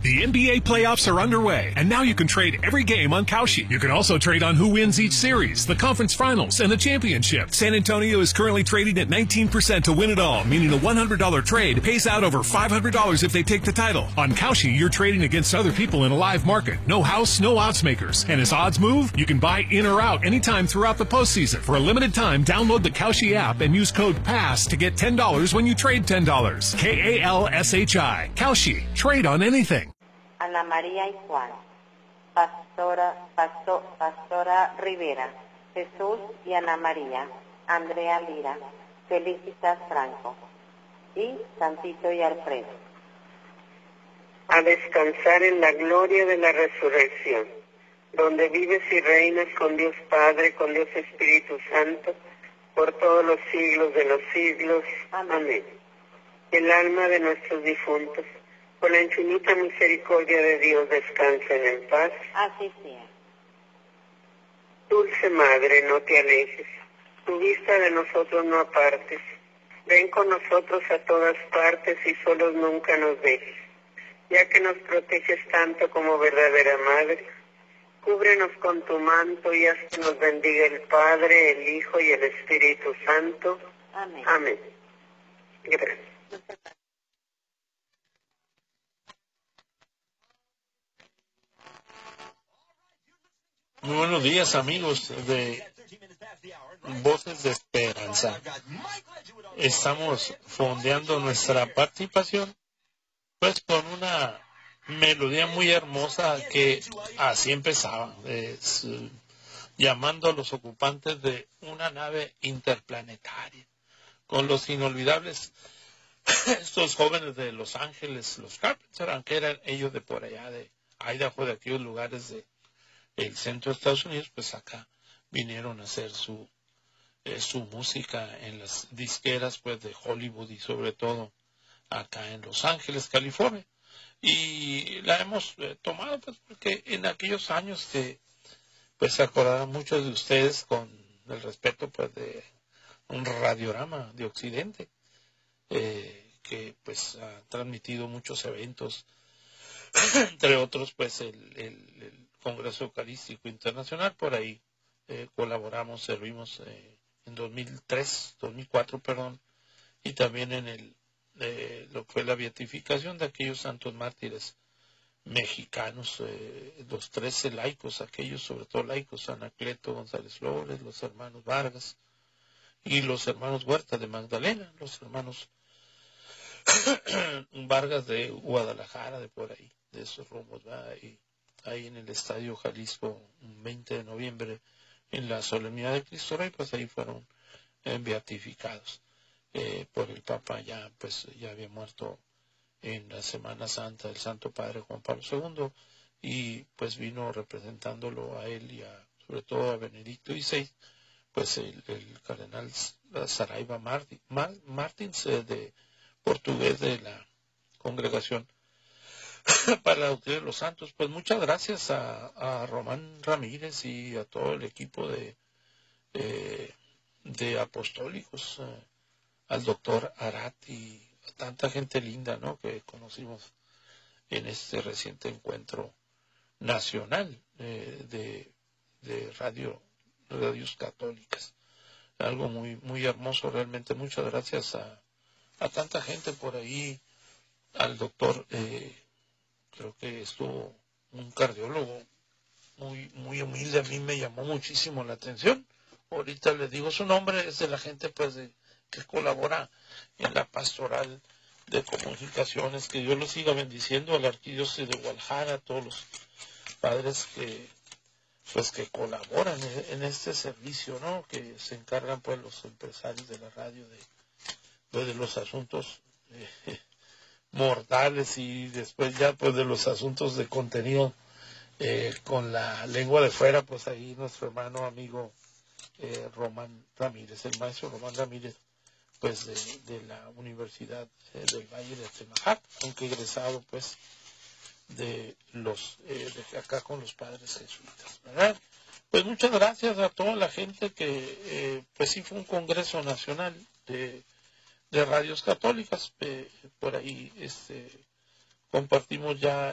The NBA playoffs are underway, and now you can trade every game on Kalshi. You can also trade on who wins each series, the conference finals, and the championship. San Antonio is currently trading at 19% to win it all, meaning a $100 trade pays out over $500 if they take the title. On Kalshi, you're trading against other people in a live market. No house, no odds makers. And as odds move, you can buy in or out anytime throughout the postseason. For a limited time, download the Kalshi app and use code PASS to get $10 when you trade $10. Kalshi. Kalshi. Trade on anything. Ana María y Juan, Pastora Rivera, Jesús y Ana María, Andrea Lira, Felicitas Franco y Santito y Alfredo. A descansar en la gloria de la resurrección, donde vives y reinas con Dios Padre, con Dios Espíritu Santo, por todos los siglos de los siglos. Amén. El alma de nuestros difuntos, por la infinita misericordia de Dios, descansen en paz. Así sea. Dulce Madre, no te alejes, tu vista de nosotros no apartes. Ven con nosotros a todas partes y solos nunca nos dejes. Ya que nos proteges tanto como verdadera Madre, cúbrenos con tu manto y haz que nos bendiga el Padre, el Hijo y el Espíritu Santo. Amén. Amén. Gracias. Muy buenos días, amigos de Voces de Esperanza. Estamos fondeando nuestra participación pues con una melodía muy hermosa que así empezaba, llamando a los ocupantes de una nave interplanetaria, con los inolvidables estos jóvenes de Los Ángeles, los Carpenters, aunque eran ellos de por allá de Idaho, de aquellos lugares de el centro de Estados Unidos, pues acá vinieron a hacer su música en las disqueras pues de Hollywood y sobre todo acá en Los Ángeles, California. Y la hemos tomado pues porque en aquellos años que pues se acordarán muchos de ustedes con el respeto pues de un radiorama de Occidente que pues ha transmitido muchos eventos, entre otros pues el Congreso Eucarístico Internacional. Por ahí colaboramos, servimos en 2004, y también en lo que fue la beatificación de aquellos santos mártires mexicanos, los 13 laicos, aquellos sobre todo laicos, Anacleto González Flores, los hermanos Vargas y los hermanos Huerta de Magdalena, los hermanos Vargas de Guadalajara, de por ahí, de esos rumbos, ¿verdad? Y ahí en el Estadio Jalisco, un 20 de noviembre, en la solemnidad de Cristo Rey, pues ahí fueron beatificados por el Papa. Ya había muerto en la Semana Santa el Santo Padre Juan Pablo II, y pues vino representándolo a él y sobre todo a Benedicto XVI, pues el cardenal Saraiva Martins, de portugués de la Congregación para la Doctrina de los Santos. Pues muchas gracias a Román Ramírez y a todo el equipo de apostólicos, al doctor Arat y a tanta gente linda, ¿no?, que conocimos en este reciente encuentro nacional de radios católicas. Algo muy, muy hermoso realmente. Muchas gracias a tanta gente por ahí, al doctor, creo que estuvo un cardiólogo muy, muy humilde, a mí me llamó muchísimo la atención. Ahorita les digo su nombre, es de la gente pues que colabora en la pastoral de comunicaciones. Que Dios los siga bendiciendo, a la arquidiócesis de Guadalajara, a todos los padres que colaboran en este servicio, ¿no?, que se encargan pues los empresarios de la radio de los asuntos mortales, y después ya pues de los asuntos de contenido con la lengua de fuera. Pues ahí nuestro hermano amigo Román Ramírez, el maestro Román Ramírez, pues de la Universidad del Valle de Atemajac, aunque egresado pues de acá con los padres jesuitas, ¿verdad? Pues muchas gracias a toda la gente que pues sí fue un congreso nacional de radios católicas. Por ahí compartimos ya